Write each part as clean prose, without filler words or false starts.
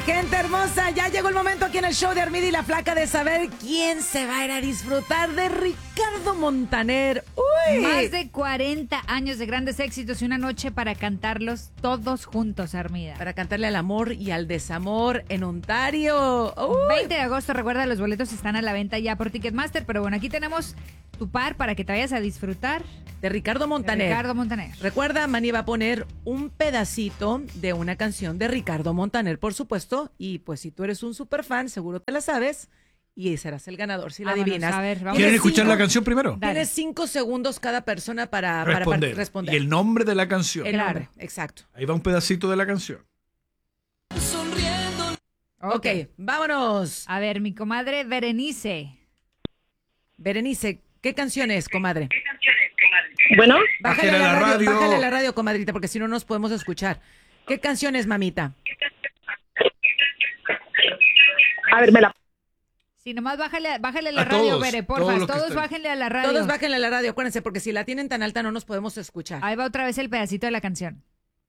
gente hermosa, ya llegó el momento aquí en el show de Armida y la Flaca de saber quién se va a ir a disfrutar de Ricardo Montaner. ¡Uy! Más de 40 años de grandes éxitos y una noche para cantarlos todos juntos, Armida. Para cantarle al amor y al desamor en Ontario. ¡Uy! 20 de agosto, recuerda, los boletos están a la venta ya por Ticketmaster, pero bueno, aquí tenemos tu par para que te vayas a disfrutar De Ricardo Montaner. de Ricardo Montaner. Recuerda, Manny va a poner un pedacito de una canción de Ricardo Montaner, por supuesto. Y pues si tú eres un super fan, seguro te la sabes. Y serás el ganador si la Vámonos, adivinas. a ver, vamos. ¿Quieren Tienes escuchar cinco- la canción primero? Dale. Tienes 5 segundos cada persona para responder. Y el nombre de la canción. El Claro. nombre, exacto. Ahí va un pedacito de la canción. Ok, vámonos. A ver, mi comadre Berenice. Berenice, ¿qué canción es, comadre? Bueno, Bájale a la radio. Bájale a la radio, comadrita, porque si no nos podemos escuchar. ¿Qué canción es, mamita? a ver, me la... Sí, nomás bájale a la A radio, todos, Bere, todos porfa. los que Todos estén. bájenle a la radio. Todos bájenle a la radio, acuérdense, porque si la tienen tan alta no nos podemos escuchar. Ahí va otra vez el pedacito de la canción.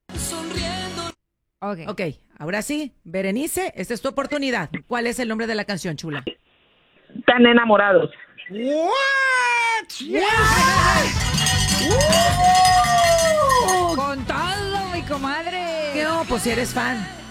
Ok. Ok, ahora sí, Berenice, esta es tu oportunidad. ¿Cuál es el nombre de la canción, chula? Tan enamorados. Con todo, mi comadre. ¿Qué? Pues si eres fan.